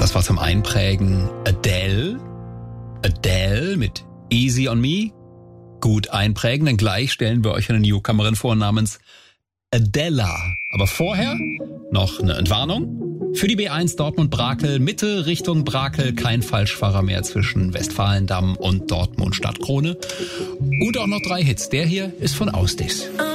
Das war zum Einprägen Adele. Adele mit Easy on Me. Gut einprägen, denn gleich stellen wir euch eine Newcomerin vor namens Adela. Aber vorher noch eine Entwarnung. Für die B1 Dortmund-Brakel, Mitte Richtung Brakel, kein Falschfahrer mehr zwischen Westfalendamm und Dortmund Stadtkrone. Und auch noch 3 Hits. Der hier ist von Ausdis.